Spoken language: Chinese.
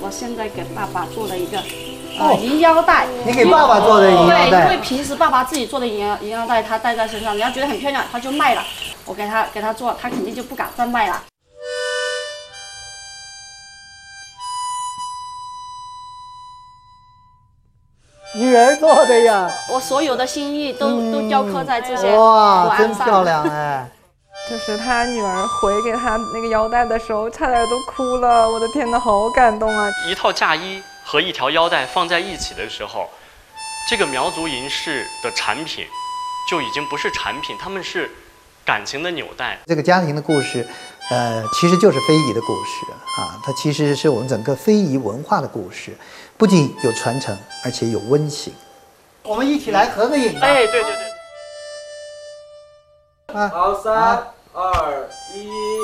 我现在给爸爸做了一个银腰带。 你给爸爸做的银腰带？ 对，因为平时爸爸自己做的银腰带，他戴在身上，人家觉得很漂亮，他就卖了。我给他做，他肯定就不敢再卖了。 女儿做的呀！ 我所有的心意都雕刻在这些图哇， 案上。 真漂亮哎！ 就是他女儿回给他那个腰带的时候，差点都哭了。我的天哪，好感动啊！ 一套嫁衣和一条腰带放在一起的时候，这个苗族银饰的产品就已经不是产品，他们是感情的纽带。 这个家庭的故事，其实就是非遗的故事啊，它其实是我们整个非遗文化的故事，不仅有传承，而且有温馨。我们一起来合个影吧。 哎，对对对。 好，3、2、1。